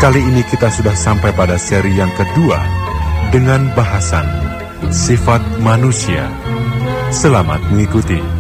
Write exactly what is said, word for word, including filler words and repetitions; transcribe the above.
Kali ini kita sudah sampai pada seri yang kedua dengan bahasan sifat manusia. Selamat mengikuti.